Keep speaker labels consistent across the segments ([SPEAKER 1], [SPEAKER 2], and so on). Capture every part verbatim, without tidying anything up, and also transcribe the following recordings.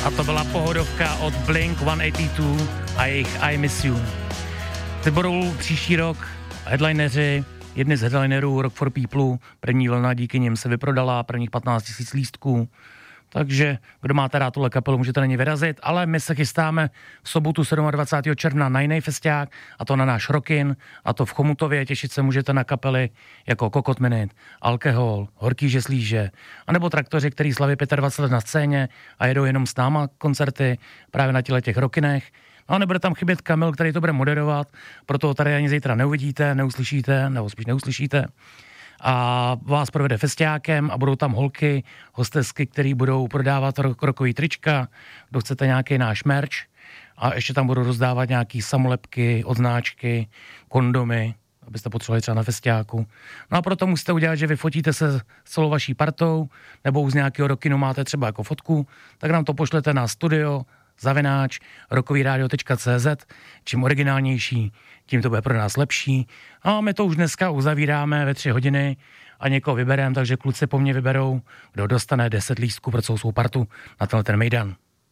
[SPEAKER 1] A to byla pohodovka od Blink sto osmdesát dva a jejich I Miss You. Ty budou příští rok headlineři, jedni z headlinerů Rock for People, první vlna díky nim se vyprodala, prvních patnáct tisíc lístků. Takže kdo máte rád tuhle kapelu, můžete na ně vyrazit, ale my se chystáme v sobotu dvacátého sedmého června na jiný festiák, a to na náš Rockin, a to v Chomutově. Těšit se můžete na kapely jako Kokot Minute, Alkohol, Horký žeslíže, anebo Traktoři, který slaví dvacet pět let na scéně a jedou jenom s náma koncerty právě na těchto těch Rockinech. No a nebude tam chybět Kamil, který to bude moderovat, proto tady ani zítra neuvidíte, neuslyšíte, nebo spíš neuslyšíte. A vás provede festiákem a budou tam holky, hostesky, který budou prodávat rokový trička, kdo chcete nějaký náš merch, a ještě tam budou rozdávat nějaký samolepky, odznáčky, kondomy, abyste potřebovali třeba na festiáku. No a proto musíte udělat, že vyfotíte se s celou vaší partou, nebo už z nějakého Rockinu máte třeba jako fotku, tak nám to pošlete na studio zavináč rockovyradio tečka cé zet. Čím originálnější, tím to bude pro nás lepší. A my to už dneska uzavíráme ve tři hodiny a někoho vybereme, takže kluci po mně vyberou, kdo dostane deset lístků pro celou svou partu na tenhle ten mejdan.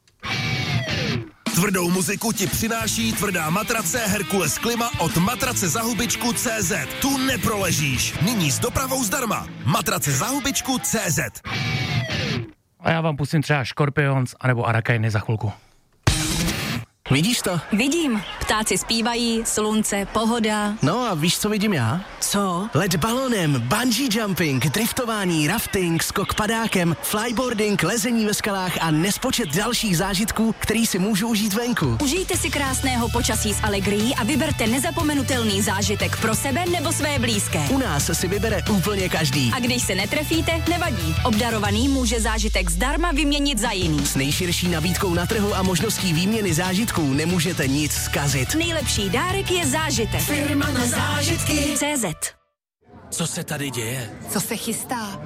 [SPEAKER 2] Tvrdou muziku ti přináší tvrdá matrace Herkules Klima od matrace za hubičku tečka cé zet. Tu neproležíš. Nyní s dopravou zdarma. Matrace za hubičku tečka cé zet.
[SPEAKER 1] A já vám pustím třeba Scorpions anebo Arakainy za chvilku.
[SPEAKER 3] Vidíš to?
[SPEAKER 4] Vidím. Ptáci zpívají, slunce, pohoda.
[SPEAKER 3] No a víš, co vidím já?
[SPEAKER 4] Co?
[SPEAKER 3] Let balonem, bungee jumping, driftování, rafting, skok padákem, flyboarding, lezení ve skalách a nespočet dalších zážitků, který si můžu užít venku.
[SPEAKER 4] Užijte si krásného počasí s Allegrií a vyberte nezapomenutelný zážitek pro sebe nebo své blízké.
[SPEAKER 3] U nás si vybere úplně každý.
[SPEAKER 4] A když se netrefíte, nevadí. Obdarovaný může zážitek zdarma vyměnit za jiný.
[SPEAKER 3] S nejširší nabídkou na trhu a možností výměny zážitků nemůžete nic zkazit.
[SPEAKER 4] Nejlepší dárek je zážitek.
[SPEAKER 5] Firma na zážitky.
[SPEAKER 4] cé zet.
[SPEAKER 3] Co se tady děje?
[SPEAKER 5] Co se chystá?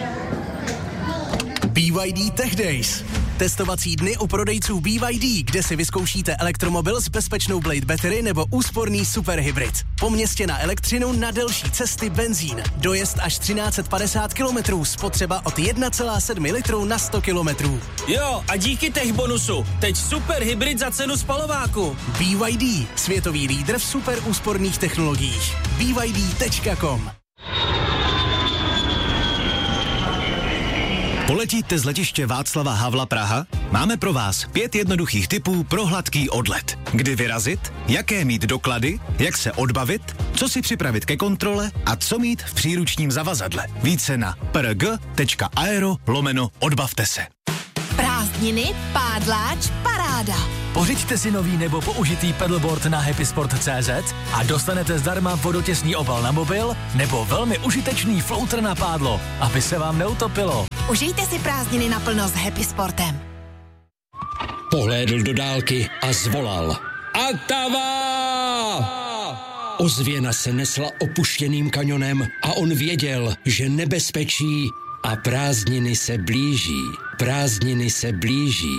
[SPEAKER 3] B Y D Tech Days. Testovací dny u prodejců B Y D, kde si vyzkoušíte elektromobil s bezpečnou Blade Battery nebo úsporný superhybrid. Po městě na elektřinu, na delší cesty benzín. Dojezd až třináct set padesát kilometrů, spotřeba od jedna celá sedm litru na sto kilometrů.
[SPEAKER 6] Jo, a díky tech bonusu, teď superhybrid za cenu spalováku.
[SPEAKER 3] B Y D, světový lídr v super úsporných technologiích. B Y D tečka com.
[SPEAKER 7] Poletíte z letiště Václava Havla Praha? Máme pro vás pět jednoduchých tipů pro hladký odlet. Kdy vyrazit, jaké mít doklady, jak se odbavit, co si připravit ke kontrole a co mít v příručním zavazadle. Více na prg.aero lomeno odbavte se.
[SPEAKER 5] Prázdniny, pádláč, paráda.
[SPEAKER 8] Pořiďte si nový nebo použitý pedalboard na happysport tečka cé zet a dostanete zdarma vodotěsný obal na mobil nebo velmi užitečný floater na pádlo, aby se vám neutopilo.
[SPEAKER 5] Užijte si prázdniny naplno s Happy Sportem.
[SPEAKER 9] Pohlédl do dálky a zvolal. Atava! Ozvěna se nesla opuštěným kanionem a on věděl, že nebezpečí a prázdniny se blíží. Prázdniny se blíží.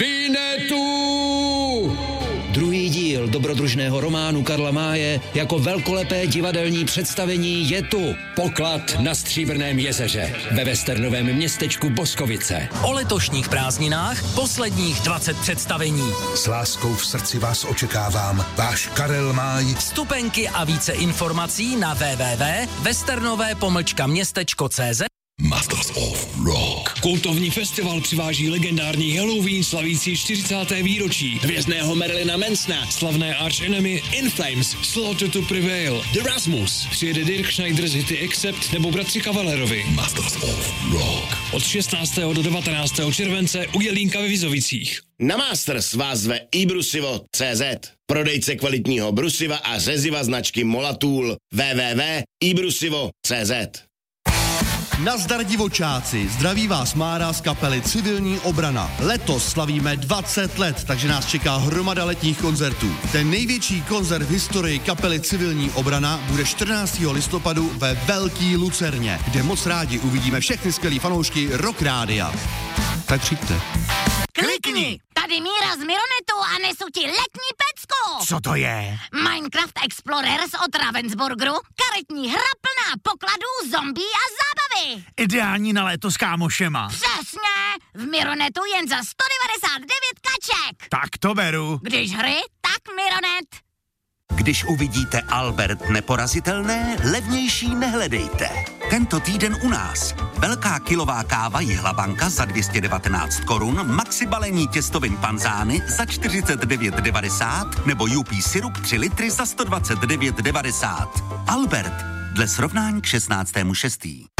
[SPEAKER 9] Vinetu! Druhý díl dobrodružného románu Karla Máje jako velkolepé divadelní představení je tu. Poklad na Stříbrném jezeře ve westernovém městečku Boskovice.
[SPEAKER 8] O letošních prázdninách posledních dvacet představení.
[SPEAKER 2] S láskou v srdci vás očekávám. Váš Karel Máj.
[SPEAKER 8] Vstupenky a více informací na w w w tečka westernové pomlčka městečko tečka cé zet.
[SPEAKER 9] Masters of Rock. Kultovní festival přiváží legendární Halloween slavící čtyřicáté výročí, hvězdného Marilyna Mansona, slavné Arch Enemy, In Flames, Slaughter to Prevail, The Rasmus, přijede Dirk Schneider z hity Accept nebo bratři Kavalerovi. Masters of Rock. Od šestnáctého do devatenáctého července u Jelínka ve Vizovicích.
[SPEAKER 10] Na Masters vás zve i brusivo tečka cé zet. Prodejce kvalitního brusiva a řeziva značky Molatool. w w w tečka i brusivo tečka cé zet.
[SPEAKER 11] Nazdar divočáci, zdraví vás Mára z kapely Civilní obrana. Letos slavíme dvacet let, takže nás čeká hromada letních koncertů. Ten největší koncert v historii kapely Civilní obrana bude čtrnáctého listopadu ve Velký Lucerně, kde moc rádi uvidíme všechny skvělý fanoušky Rock Rádia. Tak přijďte.
[SPEAKER 5] Klikni! Tady Míra z Mironetu a nesu ti letní pecku!
[SPEAKER 12] Jirko!
[SPEAKER 13] Co to je?
[SPEAKER 12] Minecraft Explorers od Ravensburgeru, karetní hra plná pokladů, zombí a zábavy.
[SPEAKER 13] Ideální na léto s kámošema.
[SPEAKER 12] Přesně, v Mironetu jen za sto devadesát devět kaček.
[SPEAKER 13] Tak to beru.
[SPEAKER 12] Když hry, tak Mironet.
[SPEAKER 14] Když uvidíte Albert Neporazitelné, levnější nehledejte. Tento týden u nás. Velká kilová káva Jihlabanka za dvě stě devatenáct korun, maxi balení těstovin panzány za čtyřicet devět devadesát nebo U P syrup tři litry za sto dvacet devět devadesát. Albert, dle srovnání k šestnáctému šestého